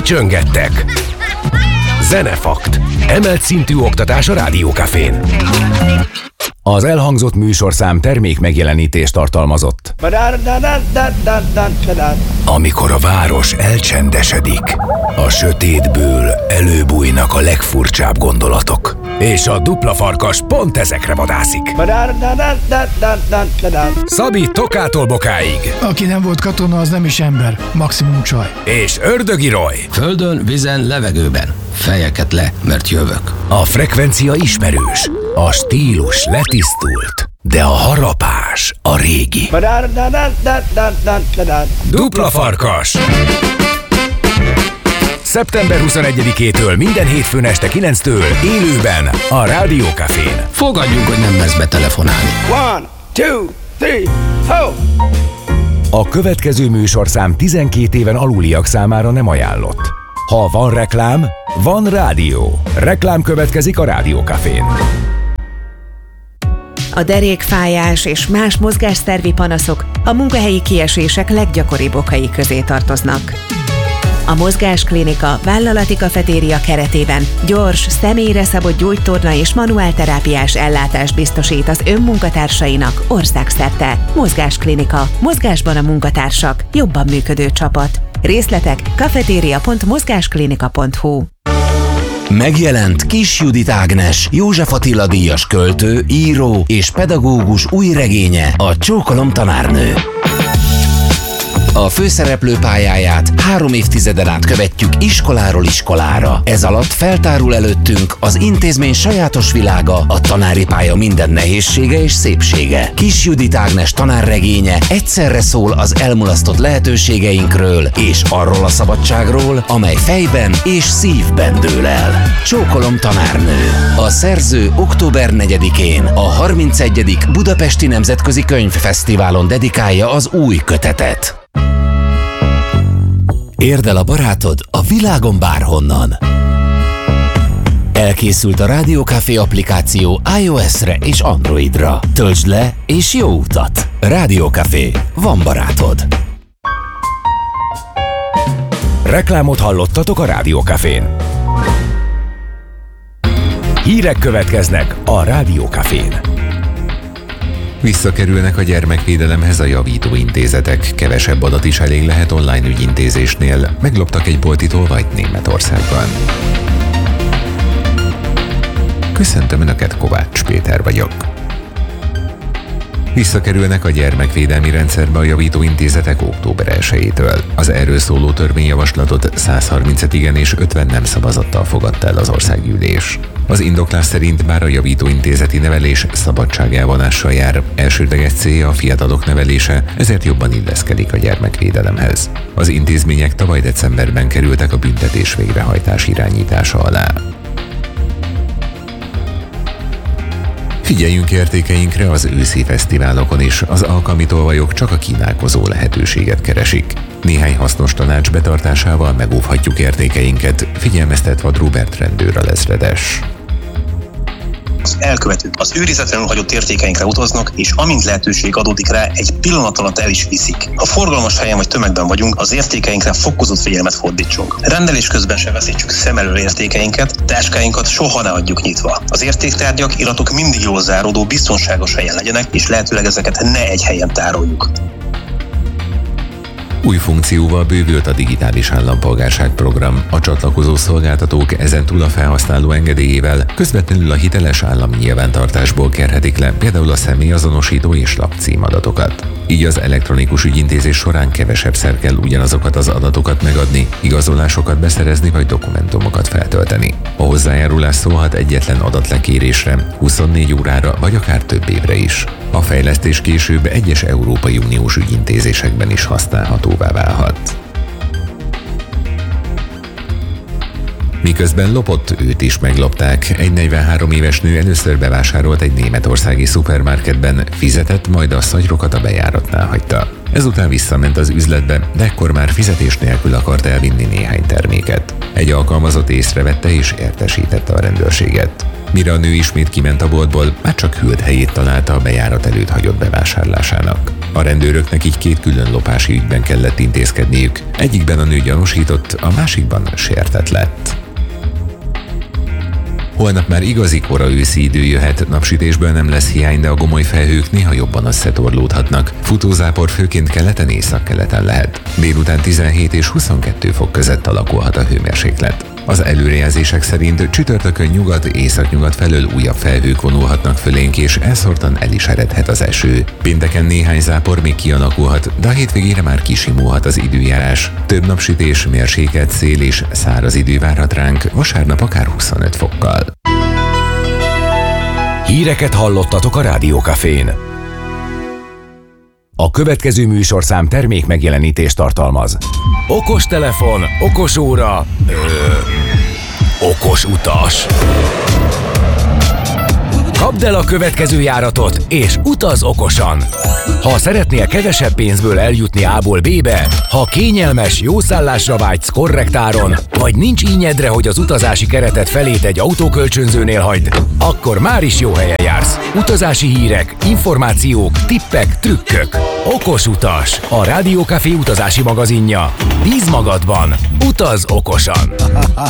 csöngettek. Zenefakt. Emelt szintű oktatás a Rádió Cafén. Az elhangzott műsorszám termék megjelenítést tartalmazott. Amikor a város elcsendesedik, a sötétből előbújnak a legfurcsább gondolatok. És a dupla farkas pont ezekre vadászik. Szabi Tokától Bokáig. Aki nem volt katona, az nem is ember, maximum csaj. És Ördögi Roy. Földön, vízen, levegőben. Fejeket le, mert jövök. A frekvencia ismerős, a stílus letisztult, de a harapás a régi. Dupla farkas. Szeptember 21-től minden hétfőn este 9-től élőben a Rádió Cafén. Fogadjunk, hogy nem lesz betelefonálni. 1, 2, 3, 4. A következő műsorszám 12 éven aluliak számára nem ajánlott. Ha van reklám, van rádió. Reklám következik a Rádió Cafén. A derékfájás és más mozgásszervi panaszok a munkahelyi kiesések leggyakoribb okai közé tartoznak. A Mozgásklinika vállalati kafetéria keretében gyors, személyre szabott gyógytorna és manuálterápiás ellátást biztosít az önmunkatársainak országszerte. Mozgásklinika. Mozgásban a munkatársak. Jobban működő csapat. Részletek kafetéria.mozgásklinika.hu. Megjelent Kis Judit Ágnes, József Attila díjas költő, író és pedagógus új regénye, a Csókolom tanárnő. A főszereplő pályáját 3 évtizeden át követjük iskoláról iskolára. Ez alatt feltárul előttünk az intézmény sajátos világa, a tanári pálya minden nehézsége és szépsége. Kis Judit Ágnes tanárregénye egyszerre szól az elmulasztott lehetőségeinkről és arról a szabadságról, amely fejben és szívben dől el. Csókolom tanárnő. A szerző október 4-én a 31. Budapesti Nemzetközi Könyvfesztiválon dedikálja az új kötetet. Érd el a barátod a világon bárhonnan. Elkészült a Rádió Café applikáció iOS-re és Androidra. Töltsd le és jó utat! Rádió Café. Van barátod. Reklámot hallottatok a Rádió Cafén. Hírek következnek a Rádió Cafén. Visszakerülnek a gyermekvédelemhez a javítóintézetek. Kevesebb adat is elég lehet online ügyintézésnél. Megloptak egy bolti tolvajt Németországban. Köszöntöm Önöket, Kovács Péter vagyok. Visszakerülnek a gyermekvédelmi rendszerbe a javítóintézetek október 1-től. Az erről szóló törvényjavaslatot 135 igen és 50 nem szavazattal fogadta el az országgyűlés. Az indoklás szerint bár a javítóintézeti nevelés szabadságelvonással jár, elsődleges célja a fiatalok nevelése, ezért jobban illeszkedik a gyermekvédelemhez. Az intézmények tavaly decemberben kerültek a büntetés végrehajtás irányítása alá. Figyeljünk értékeinkre az őszi fesztiválokon is, az alkalmi tolvajok csak a kínálkozó lehetőséget keresik. Néhány hasznos tanács betartásával megóvhatjuk értékeinket, figyelmeztet Vad Róbert rendőr alezredes. Az elkövetők az őrizetlenül hagyott értékeinkre utaznak, és amint lehetőség adódik rá, egy pillanat alatt el is viszik. Ha forgalmas helyen vagy tömegben vagyunk, az értékeinkre fokozott figyelmet fordítsunk. Rendelés közben se veszítsük szem elől értékeinket, táskáinkat soha ne hagyjuk nyitva. Az értéktárgyak, iratok mindig jól záródó, biztonságos helyen legyenek, és lehetőleg ezeket ne egy helyen tároljuk. Új funkcióval bővült a digitális állampolgárság program. A csatlakozó szolgáltatók ezentúl a felhasználó engedélyével közvetlenül a hiteles állami nyilvántartásból kérhetik le például a személyazonosító és lakcímadatokat. Így az elektronikus ügyintézés során kevesebbszer kell ugyanazokat az adatokat megadni, igazolásokat beszerezni vagy dokumentumokat feltölteni. A hozzájárulás szólhat egyetlen adatlekérésre, 24 órára vagy akár több évre is. A fejlesztés később egyes Európai Uniós ügyintézésekben is használhatóvá válhat. Miközben lopott, őt is meglopták. Egy 43 éves nő először bevásárolt egy németországi szupermarketben, fizetett, majd a szatyrokat a bejáratnál hagyta. Ezután visszament az üzletbe, de ekkor már fizetés nélkül akart elvinni néhány terméket. Egy alkalmazott észrevette és értesítette a rendőrséget. Mire a nő ismét kiment a boltból, már csak hűlt helyét találta a bejárat előtt hagyott bevásárlásának. A rendőröknek így 2 külön lopási ügyben kellett intézkedniük. Egyikben a nő gyanúsított, a másikban sértett lett. Holnap már igazi kora őszi idő jöhet, napsütésből nem lesz hiány, de a gomoly felhők néha jobban összetorlódhatnak. Futózápor főként keleten, északkeleten lehet. Délután 17 és 22 fok között alakulhat a hőmérséklet. Az előrejelzések szerint csütörtökön nyugat-északnyugat felől újabb felhők vonulhatnak fölénk, és elszórtan el is eredhet az eső. Pénteken néhány zápor még kialakulhat, de a hétvégére már kisimulhat az időjárás. Több napsütés, mérsékelt szél és száraz idő várhat ránk, vasárnap akár 25 fokkal. Híreket hallottatok a Rádiókafén. A következő műsorszám termék megjelenítést tartalmaz. Okos telefon, okos óra, okos utas. Kapd el a következő járatot, és utaz okosan! Ha szeretnél kevesebb pénzből eljutni A-ból B-be, ha kényelmes, jó szállásra vágysz korrekt áron, vagy nincs ínyedre, hogy az utazási keretet felét egy autókölcsönzőnél hagyd, akkor már is jó helyen jársz. Utazási hírek, információk, tippek, trükkök. Okos utas, a Rádiókafé utazási magazinja. Bíz magadban, utaz okosan!